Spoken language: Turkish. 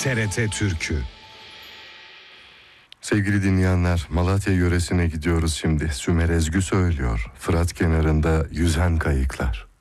TRT Türkü. Sevgili dinleyenler, Malatya yöresine gidiyoruz şimdi. Sümer Ezgü söylüyor. Fırat kenarında yüzen kayıklar.